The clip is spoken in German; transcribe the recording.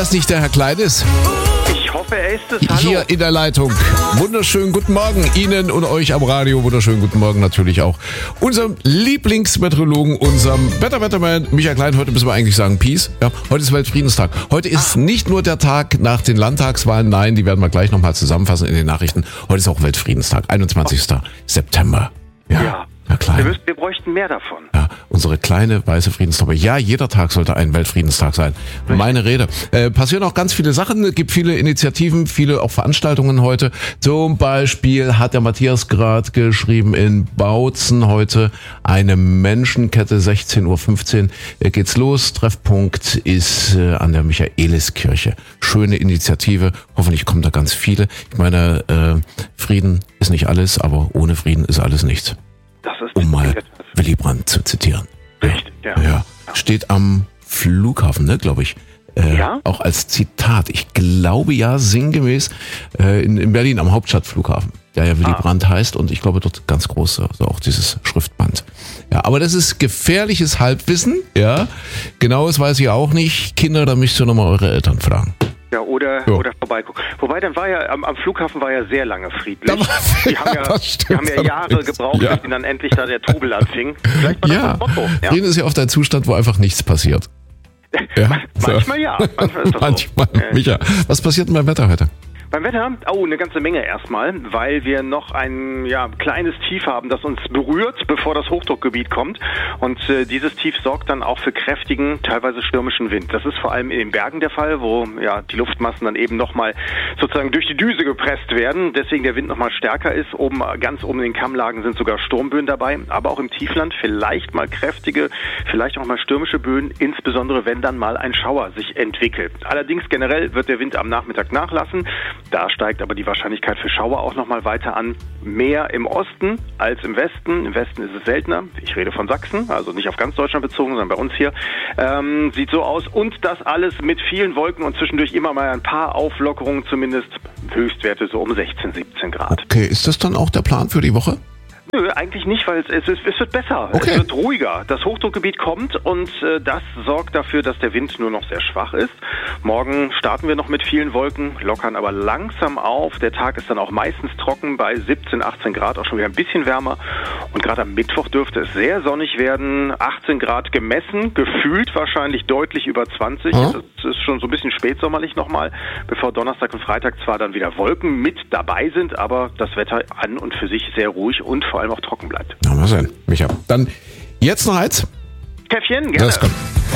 Das nicht der Herr Klein ist? Ich hoffe, er ist es. Hallo. Hier in der Leitung. Wunderschönen guten Morgen Ihnen und euch am Radio. Wunderschönen guten Morgen natürlich auch unserem Lieblingsmeteorologen, unserem Wetterman Michael Klein. Heute müssen wir eigentlich sagen Peace. Ja, heute ist Weltfriedenstag. Heute ist nicht nur der Tag nach den Landtagswahlen. Nein, die werden wir gleich nochmal zusammenfassen in den Nachrichten. Heute ist auch Weltfriedenstag, 21. September. Ja. Herr Klein. Wir bräuchten mehr davon. Ja, unsere kleine weiße Friedenstaube. Ja, jeder Tag sollte ein Weltfriedenstag sein. Richtig. Meine Rede. Passieren auch ganz viele Sachen. Es gibt viele Initiativen, viele auch Veranstaltungen heute. Zum Beispiel hat der Matthias gerade geschrieben, in Bautzen heute eine Menschenkette, 16:15 Uhr geht's los. Treffpunkt ist an der Michaeliskirche. Schöne Initiative. Hoffentlich kommen da ganz viele. Ich meine, Frieden ist nicht alles, aber ohne Frieden ist alles nichts. Das ist um mal Willy Brandt zu zitieren. Richtig, ja. Steht am Flughafen, ne, glaube ich. Ja? Auch als Zitat. Ich glaube ja, sinngemäß in Berlin am Hauptstadtflughafen, der ja Willy Brandt heißt, und ich glaube dort ganz groß, also auch dieses Schriftband. Ja, aber das ist gefährliches Halbwissen, ja. Genaues weiß ich auch nicht. Kinder, da müsst ihr nochmal eure Eltern fragen. Ja, oder vorbeigucken. Wobei, dann war ja, am Flughafen war ja sehr lange friedlich. Die haben ja Jahre gebraucht, bis dann endlich da der Trubel anfing. Vielleicht war das das Motto. Frieden ist ja oft ein Zustand, wo einfach nichts passiert. Ja? Manchmal ja. Manchmal. Micha, was passiert denn beim Wetter heute? Beim Wetter? Oh, eine ganze Menge erstmal, weil wir noch ein kleines Tief haben, das uns berührt, bevor das Hochdruckgebiet kommt. Und dieses Tief sorgt dann auch für kräftigen, teilweise stürmischen Wind. Das ist vor allem in den Bergen der Fall, wo die Luftmassen dann eben nochmal sozusagen durch die Düse gepresst werden. Deswegen der Wind nochmal stärker ist. Ganz oben in den Kammlagen sind sogar Sturmböen dabei. Aber auch im Tiefland vielleicht mal kräftige, vielleicht auch mal stürmische Böen, insbesondere wenn dann mal ein Schauer sich entwickelt. Allerdings generell wird der Wind am Nachmittag nachlassen. Da steigt aber die Wahrscheinlichkeit für Schauer auch nochmal weiter an. Mehr im Osten als im Westen. Im Westen ist es seltener. Ich rede von Sachsen, also nicht auf ganz Deutschland bezogen, sondern bei uns hier. Sieht so aus. Und das alles mit vielen Wolken und zwischendurch immer mal ein paar Auflockerungen, zumindest Höchstwerte so um 16, 17 Grad. Okay, ist das dann auch der Plan für die Woche? Nö, eigentlich nicht, weil es wird besser. Okay. Es wird ruhiger. Das Hochdruckgebiet kommt und das sorgt dafür, dass der Wind nur noch sehr schwach ist. Morgen starten wir noch mit vielen Wolken, lockern aber langsam auf. Der Tag ist dann auch meistens trocken bei 17, 18 Grad, auch schon wieder ein bisschen wärmer. Und gerade am Mittwoch dürfte es sehr sonnig werden. 18 Grad gemessen, gefühlt wahrscheinlich deutlich über 20. Das ist schon so ein bisschen spätsommerlich nochmal, bevor Donnerstag und Freitag zwar dann wieder Wolken mit dabei sind, aber das Wetter an und für sich sehr ruhig und vor allem auch trocken bleibt. Na, mal sehen, Micha. Dann jetzt noch eins. Käffchen, gerne. Das kommt.